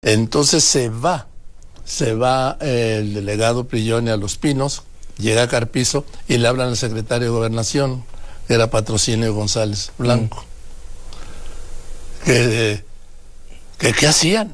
Entonces se va el delegado Prilloni a Los Pinos, llega a Carpizo y le hablan al secretario de Gobernación, que era Patrocinio González Blanco. ¿Qué hacían?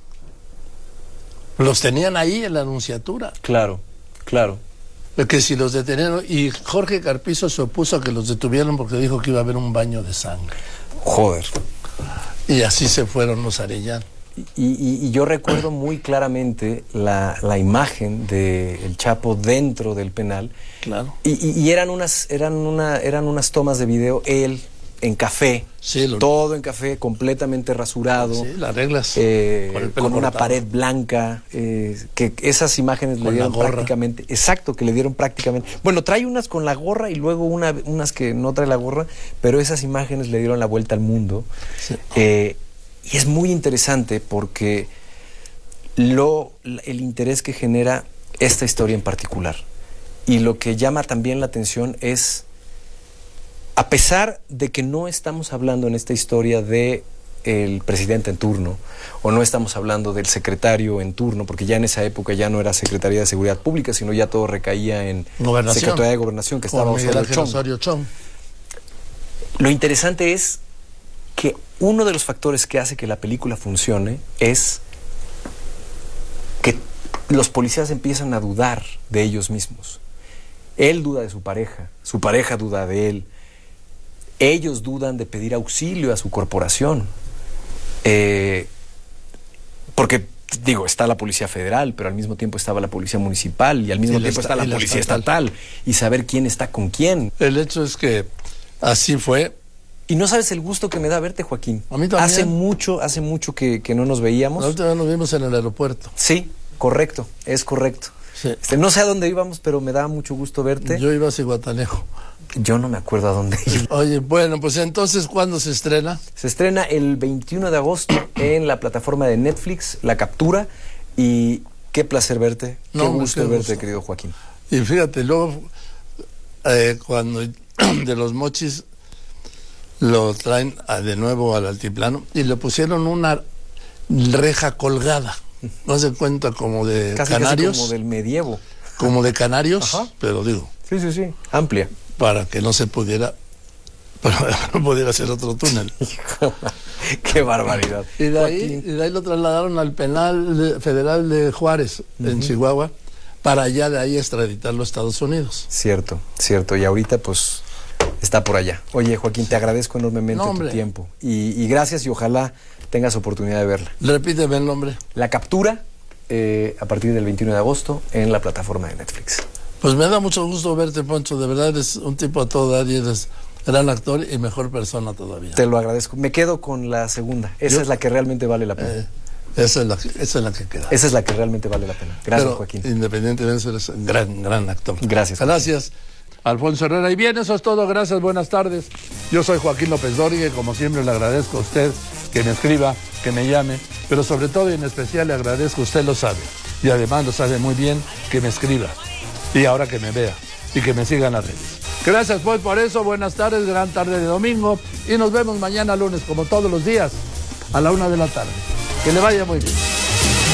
Los tenían ahí en la Anunciatura. Claro. Que si los detenieron, y Jorge Carpizo se opuso a que los detuvieran porque dijo que iba a haber un baño de sangre. Joder. Y así se fueron los Arellano. Y yo recuerdo muy claramente la imagen del Chapo dentro del penal. Claro. Y eran unas tomas de video, él en café, todo en café, completamente rasurado. Sí, las reglas. Con una pared blanca, que esas imágenes le dieron prácticamente... Exacto, que le dieron prácticamente... Bueno, trae unas con la gorra y luego unas que no trae la gorra, pero esas imágenes le dieron la vuelta al mundo. Sí. Y es muy interesante porque el interés que genera esta historia en particular. Y lo que llama también la atención es, a pesar de que no estamos hablando en esta historia de el presidente en turno, o no estamos hablando del secretario en turno, porque ya en esa época ya no era Secretaría de Seguridad Pública, sino ya todo recaía en Secretaría de Gobernación, que estaba Osorio Chong. Lo interesante es que uno de los factores que hace que la película funcione es que los policías empiezan a dudar de ellos mismos. Él duda de su pareja duda de él, ellos dudan de pedir auxilio a su corporación. Porque, digo, está la Policía Federal, pero al mismo tiempo estaba la Policía Municipal y al mismo tiempo está la Policía Estatal, y saber quién está con quién. El hecho es que así fue. Y no sabes el gusto que me da verte, Joaquín. A mí también. Hace mucho que no nos veíamos. La última vez nos vimos en el aeropuerto. Sí, correcto, es correcto. Sí. No sé a dónde íbamos, pero me da mucho gusto verte. Yo iba a Zihuatanejo. Yo no me acuerdo a dónde iba. Oye, bueno, pues entonces, ¿cuándo se estrena? Se estrena el 21 de agosto en la plataforma de Netflix, La Captura, y qué placer verte, qué gusto verte, querido Joaquín. Y fíjate, luego, cuando de Los Mochis lo traen de nuevo al altiplano y le pusieron una reja colgada, no se cuenta, como de casi canarios. Como del medievo. Como de canarios. Ajá. Pero digo. Sí, amplia. Para que no se pudiera, no pudiera hacer otro túnel. Qué barbaridad. Y de ahí lo trasladaron al penal federal de Juárez, en Chihuahua, para allá de ahí extraditarlo a Estados Unidos. Cierto. Y ahorita pues está por allá. Oye, Joaquín, te agradezco enormemente tu tiempo. Y gracias, y ojalá tengas oportunidad de verla. Repíteme el nombre. La Captura, a partir del 21 de agosto en la plataforma de Netflix. Pues me da mucho gusto verte, Poncho. De verdad eres un tipo a todo dar y eres gran actor y mejor persona todavía. Te lo agradezco. Me quedo con la segunda. Esa es la que realmente vale la pena. Esa es la que queda. Esa es la que realmente vale la pena. Gracias, pero, Joaquín. Independientemente, eres un gran actor. Gracias. Gracias, Alfonso Herrera. Y bien, eso es todo. Gracias, buenas tardes. Yo soy Joaquín López Dóriga y como siempre le agradezco a usted que me escriba, que me llame, pero sobre todo y en especial le agradezco, usted lo sabe, y además lo sabe muy bien, que me escriba. Y ahora que me vea y que me sigan las redes. Gracias pues por eso, buenas tardes, gran tarde de domingo y nos vemos mañana lunes como todos los días a la 1 de la tarde. Que le vaya muy bien.